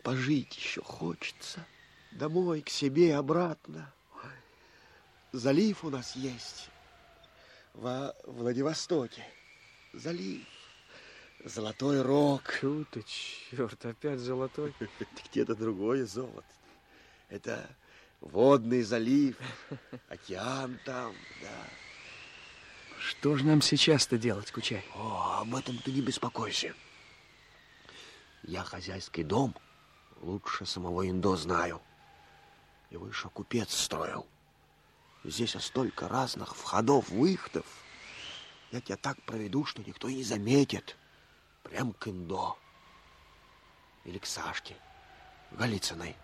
пожить еще хочется. Домой, к себе, обратно. Залив у нас есть во Владивостоке. Залив. Золотой рог. Тьфу ты, черт, опять золотой? Где-то другое золото. Это водный залив, океан там, да. Что же нам сейчас-то делать, Кучай? О, об этом ты не беспокойся. Я хозяйский дом лучше самого Индо знаю. Его еще купец строил. Здесь столько разных входов, выходов. Я тебя так проведу, что никто и не заметит. Прям к Индо. Или к Сашке Голицыной.